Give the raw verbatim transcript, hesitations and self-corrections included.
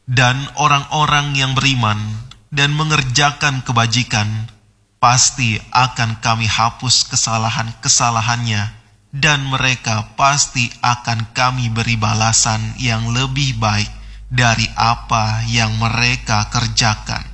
Dan orang-orang yang beriman dan mengerjakan kebajikan, pasti akan kami hapus kesalahan-kesalahannya, dan mereka pasti akan kami beri balasan yang lebih baik dari apa yang mereka kerjakan.